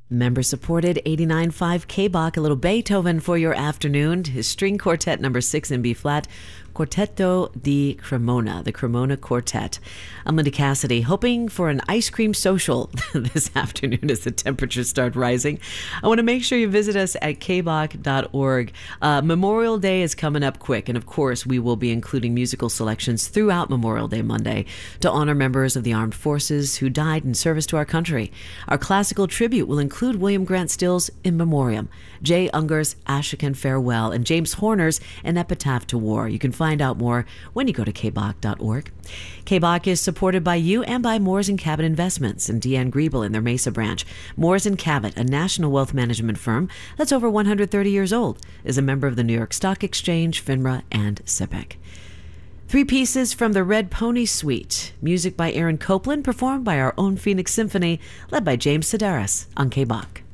Member-supported 89.5 KBach, a little Beethoven for your afternoon. His string quartet number 6 in B-flat, Quartetto di Cremona, the Cremona Quartet. I'm Linda Cassidy, hoping for an ice cream social this afternoon as the temperatures start rising. I want to make sure you visit us at kbach.org. Memorial Day is coming up quick, and of course, we will be including musical selections throughout Memorial Day Monday to honor members of the armed forces who died in service to our country. Our classical tribute will include William Grant Still's In Memoriam, Jay Unger's Ashokan Farewell, and James Horner's An Epitaph to War. You can find out more when you go to kbach.org. KBach is supported by you and by Moores and Cabot Investments and Deanne Griebel in their Mesa branch. Moores and Cabot, a national wealth management firm that's over 130 years old, is a member of the New York Stock Exchange, FINRA, and SIPC. 3 pieces from the Red Pony Suite. Music by Aaron Copland, performed by our own Phoenix Symphony, led by James Sedaris on KBach.